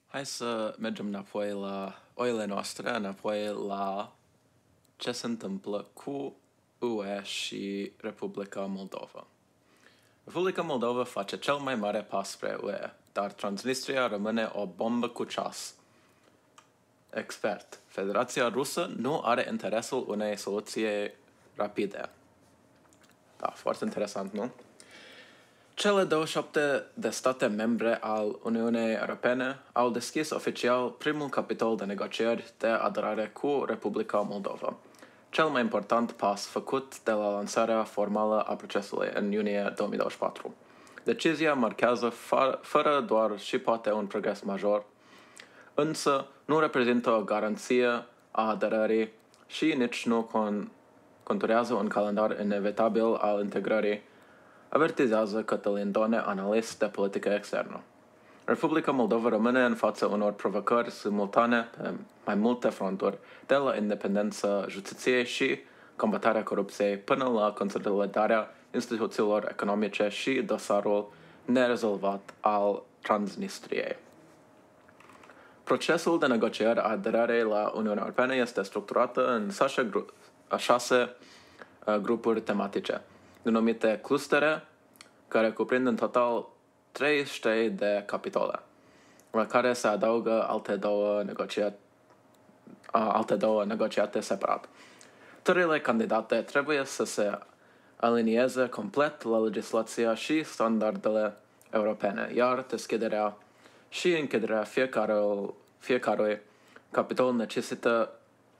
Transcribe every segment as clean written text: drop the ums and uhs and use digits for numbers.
Hai să mergem înapoi la oile noastre, înapoi la ce se întâmplă cu UE și Republica Moldova. Republica Moldova face cel mai mare pas spre UE, dar Transnistria rămâne o bombă cu ceas. Expert. Federația Rusă nu are interesul unei soluții rapide. Da, foarte interesant, nu? Cele 27 de state membre al Uniunii Europene au deschis oficial primul capitol de negocieri de aderare cu Republica Moldova. Cel mai important pas făcut de la lansarea formală a procesului în iunie 2024. Decizia marchează fără doar și poate un progres major, însă nu reprezintă o garanție a aderării și nici nu conturează un calendar inevitabil al integrării, avertizează Cătălin Done, analist de politică externă. Republica Moldova rămâne în fața unor provocări simultane pe mai multe fronturi, de la independența justiției și combaterea corupției până la consolidarea instituțiilor economice și dosarul nerezolvat al Transnistriei. Procesul de negociere a aderării la Uniunea Europeană este structurat în 6 grupuri tematice, denumite clustere, care cuprind în total 33 de capitole, la care se adaugă alte două negociate separat. Țările candidate trebuie să se alinieze complet la legislația și standardele europene, iar deschiderea și închiderea fiecărui capitol necesită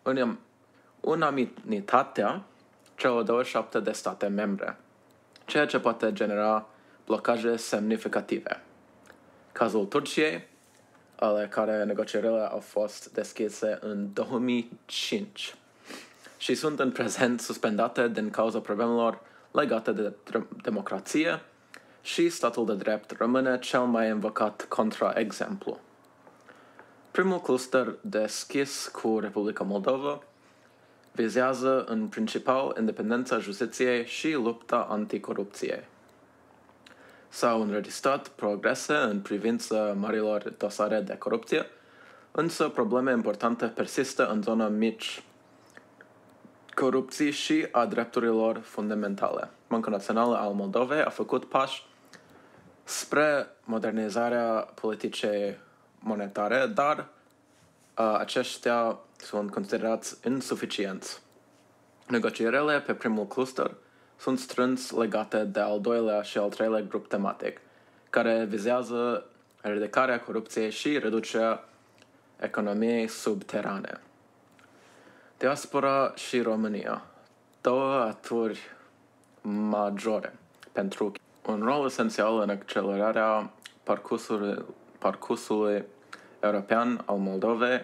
unanimitatea celor 27 de state membre, ceea ce poate genera blocaje semnificative. Cazul Turciei, ale care negocierile au fost deschise în 2005 și sunt în prezent suspendate din cauza problemelor legate de democrație și statul de drept, rămâne cel mai invocat contraexemplu. Primul cluster deschis cu Republica Moldova vizează în principal independența justiției și lupta anticorupției. S-au înregistrat progrese în privința marilor dosare de corupție, însă probleme importante persistă în zona mici corupții și a drepturilor fundamentale. Banca Națională al Moldovei a făcut pași spre modernizarea politicii monetare, dar aceștia sunt considerați insuficienți. Negocierile pe primul cluster sunt strâns legate de al doilea și al treilea grup tematic, care vizează ridicarea corupției și reducerea economiei subterane. Diaspora și România, două aturi majore pentru un rol esențial în accelerarea parcursului european al Moldovei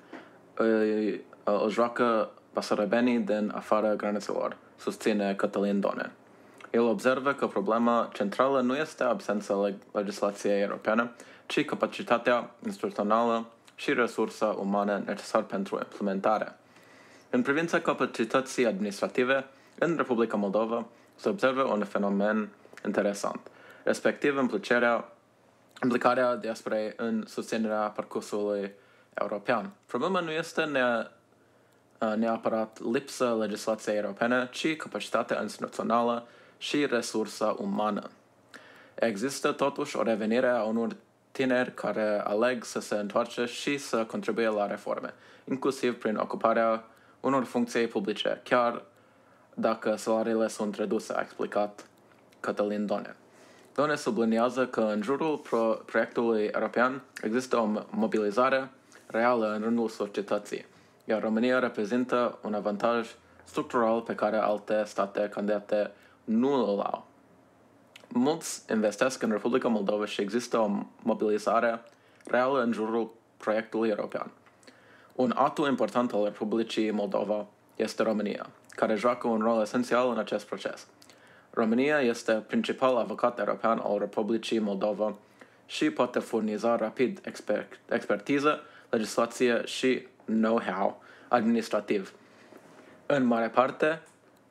îl joacă basarabenii din afara granițelor, susține Cătălin Done. El observă că problema centrală nu este absența legislației europene, ci capacitatea instituțională și resursa umană necesară pentru implementare. În privința capacității administrative, în Republica Moldova se observă un fenomen interesant, respectiv implicarea diasporei în susținerea parcursului european. Problema nu este neapărat lipsa legislației europene, ci capacitatea instituțională și resursa umană. Există totuși o revenire a unor tineri care aleg să se întoarce și să contribuie la reforme, inclusiv prin ocuparea unor funcții publice, chiar dacă salariile sunt reduse, a explicat Cătălin Done. Done subliniază că în jurul proiectului european există o mobilizare reală în rândul societății, iar România reprezintă un avantaj structural pe care alte state candidate nu îl au. Mulți investesc în Republica Moldova și există o mobilizare reală în jurul proiectului european. Un atu important al Republicii Moldova este România, care joacă un rol esențial în acest proces. România este principal avocat european al Republicii Moldova și poate furniza rapid expertiză, legislație și know-how administrativ. În mare parte,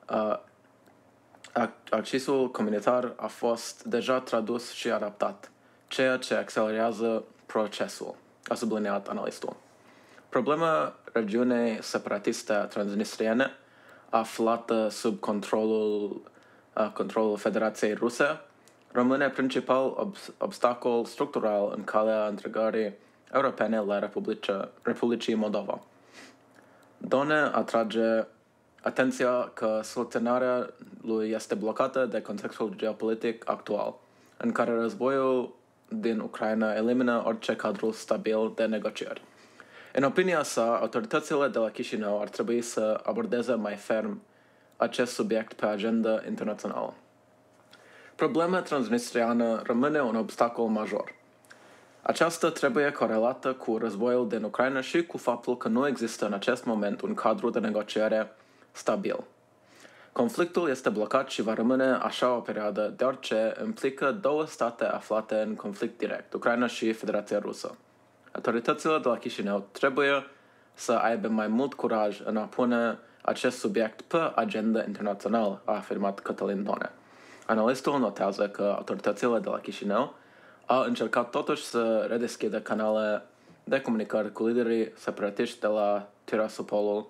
accesul comunitar a fost deja tradus și adaptat, ceea ce accelerează procesul. a subliniat analistul. Problema regiunii separatiste transnistriene, aflată sub controlul Federației Ruse, rămâne principal obstacol structural în calea integrării europene la Republicii Moldova. Done atrage atenția că soluționarea lui este blocată de contextul geopolitic actual, în care războiul din Ucraina elimină orice cadru stabil de negocieri. În opinia sa, autoritățile de la Chișinău ar trebui să abordeze mai ferm acest subiect pe agenda internațională. Problema transnistriană rămâne un obstacol major. Aceasta trebuie corelată cu războiul din Ucraina și cu faptul că nu există în acest moment un cadru de negociere stabil. Conflictul este blocat și va rămâne așa o perioadă, deoarece implică două state aflate în conflict direct, Ucraina și Federația Rusă. Autoritățile de la Chișinău trebuie să aibă mai mult curaj în a pune acest subiect pe agenda internațională, a afirmat Cătălin Done. Analistul notează că autoritățile de la Chișinău au încercat totuși să redeschidă canale de comunicare cu liderii separatiști de la Tiraspolul,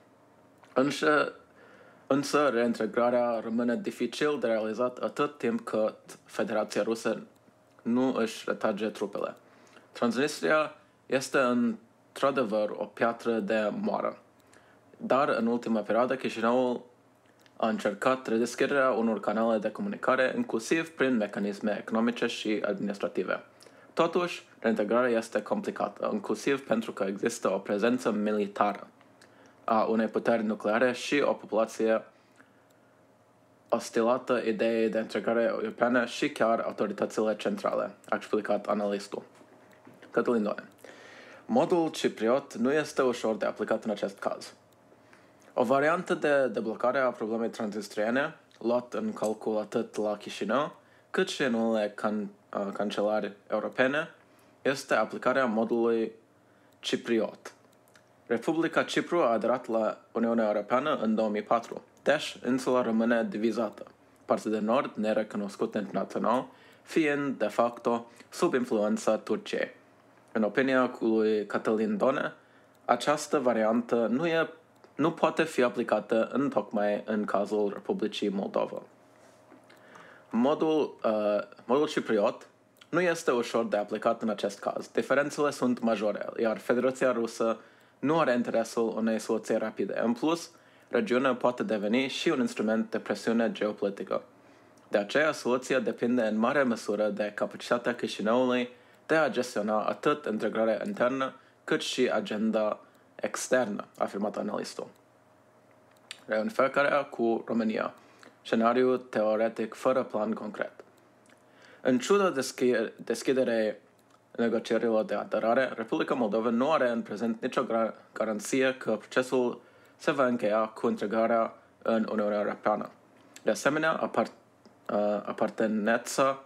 însă reintegrarea rămâne dificil de realizat atât timp cât Federația Rusă nu își retrage trupele. Transnistria este într-adevăr o piatră de moară, dar în ultima perioadă Chișinăul a încercat redeschiderea unor canale de comunicare, inclusiv prin mecanisme economice și administrative. Totuși, reintegrarea este complicată, inclusiv pentru că există o prezență militară a unei puteri nucleare și o populație ostilată ideii de integrare europeană și chiar autoritățile centrale, a explicat analistul. Cătălin Done. Modul cipriot nu este ușor de aplicat în acest caz. O variantă de deblocare a problemei transnistriene, luat în calcul atât la Chișinău, cât și în unele cancelari europene, este aplicarea modului cipriot. Republica Cipru a aderat la Uniunea Europeană în 2004, deci insula rămâne divizată, partea de nord nerecunoscută internațional, fiind de facto sub influența Turciei. În opinia lui Cătălin Done, această variantă nu poate fi aplicată tocmai în cazul Republicii Moldova. Modul cipriot nu este ușor de aplicat în acest caz. Diferențele sunt majore, iar Federația Rusă nu are interesul unei soluții rapide. În plus, regiunea poate deveni și un instrument de presiune geopolitică. De aceea, soluția depinde în mare măsură de capacitatea Chișinăului de a gestiona atât integrarea internă, cât și agenda externă, a afirmat analistul. Reunificarea cu România. Scenariu teoretic fără plan concret. În ciuda deschiderei negocierilor de aderare, Republica Moldova nu are în prezent nicio garanție că procesul se va încheia cu integrarea în Uniunea Europeană. De asemenea, apartenența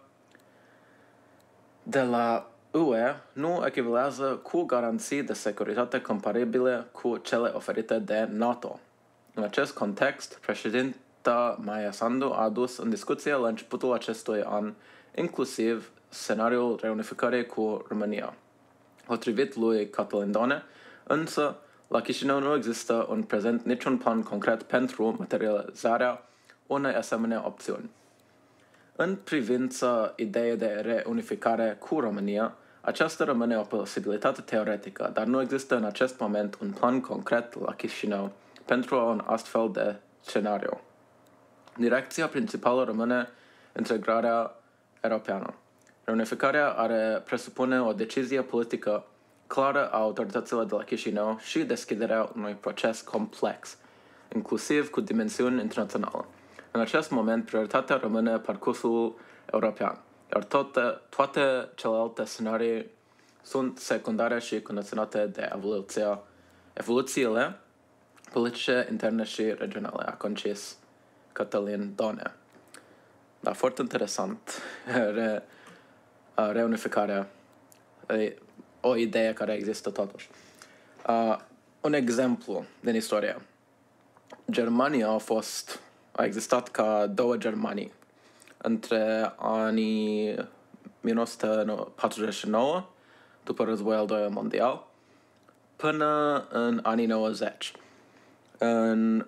de la UE nu echivalează cu garanții de securitate comparabile cu cele oferite de NATO. În acest context, președinta Maia Sandu a adus în discuție la începutul acestui an inclusiv scenariul reunificării cu România. Potrivit lui Cătălin Done, însă, la Chișinău nu există în prezent niciun plan concret pentru materializarea unei asemenea opțiuni. În privința ideii de reunificare cu România, aceasta rămâne o posibilitate teoretică, dar nu există în acest moment un plan concret la Chișinău pentru un astfel de scenariu. Direcția principală rămâne integrarea europeană. Reunificarea presupune o decizie politică clară a autorităților de la Chișinău și deschiderea unui proces complex, inclusiv cu dimensiuni internaționale. În acest moment, prioritatea rămâne parcursul european, iar toate celelalte scenarii sunt secundare și condiționate de evoluțiile politice interne și regionale, a concis Cătălin Done. Da, foarte interesant. Reunificarea e o idee care există totuși. Un exemplu din istorie. Germania a existat ca două Germanii între anii 1949 după Războiul al II-lea Mondial, până în anii 90. În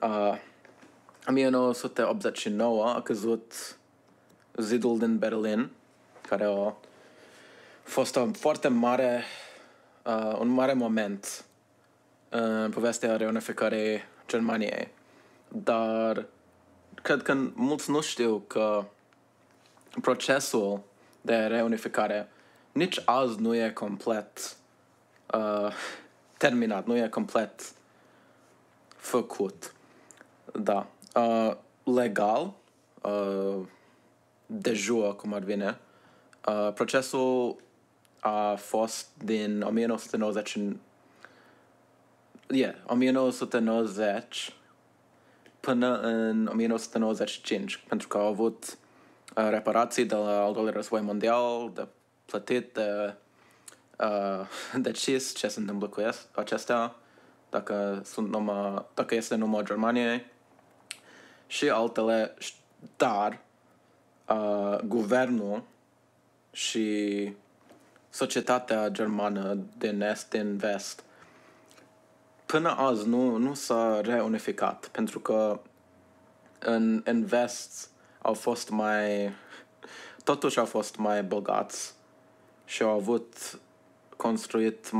1989 a căzut zidul din Berlin, care a fost un mare moment în povestea reunificării Germaniei. Dar cred că mulți nu știu că procesul de reunificare nici azi nu e complet terminat, nu e complet făcut. Da. Legal, de jur, cum ar vine, procesul a fost din 1990 până în 1995, pentru că au avut reparații de la al doilea război mondial, de plătit, de decis ce se întâmplă cu acestea, dacă este numai Germaniei și altele, dar guvernul și societatea germană din est, din vest, până azi nu s-a reunificat, pentru că în vest totuși au fost mai bogați și au avut construită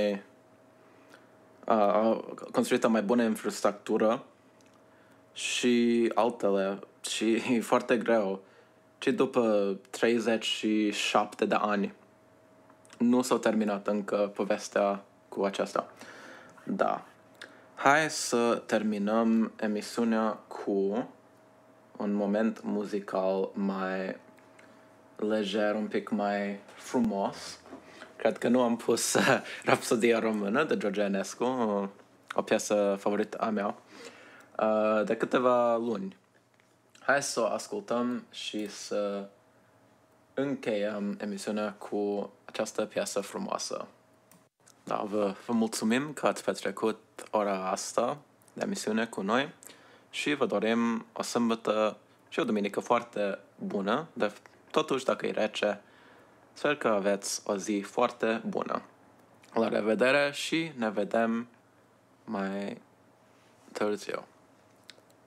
mai bună infrastructură și altele. Și e foarte greu. Și după 37 de ani nu s-a terminat încă povestea cu aceasta. Da. Hai să terminăm emisiunea cu un moment muzical mai lejer, un pic mai frumos. Cred că nu am pus Rapsodia română de George Enescu, o piesă favorită a mea, de câteva luni. Hai să o ascultăm și să încheiem emisiunea cu această piesă frumoasă. Da, vă mulțumim că ați petrecut ora asta de emisiune cu noi și vă dorim o sâmbătă și o duminică foarte bună, totuși dacă e rece, sper că aveți o zi foarte bună. La revedere și ne vedem mai târziu.